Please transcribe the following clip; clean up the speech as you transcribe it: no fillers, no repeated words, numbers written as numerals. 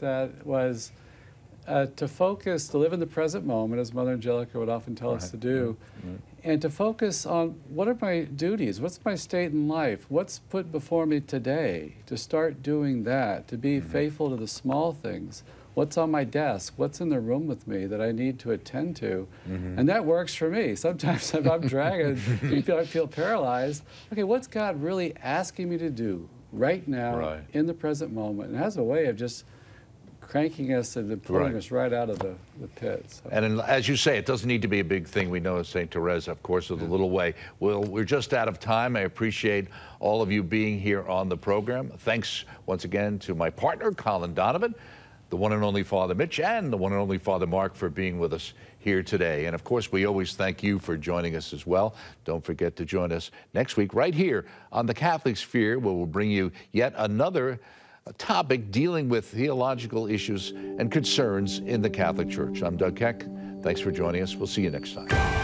that was to focus, to live in the present moment, as Mother Angelica would often tell us to do, and to focus on what are my duties, what's my state in life, what's put before me today, to start doing that, to be faithful to the small things. What's on my desk? What's in the room with me that I need to attend to? And that works for me. Sometimes if I'm dragging, I feel paralyzed. Okay, what's God really asking me to do right now in the present moment? And it has a way of just cranking us and pulling us right out of the pit. So. And as you say, it doesn't need to be a big thing. We know St. Teresa, of course, of the little way. Well, we're just out of time. I appreciate all of you being here on the program. Thanks once again to my partner, Colin Donovan, the one and only Father Mitch, and the one and only Father Mark for being with us here today. And of course, we always thank you for joining us as well. Don't forget to join us next week right here on The Catholic Sphere, where we'll bring you yet another topic dealing with theological issues and concerns in the Catholic Church. I'm Doug Keck. Thanks for joining us. We'll see you next time.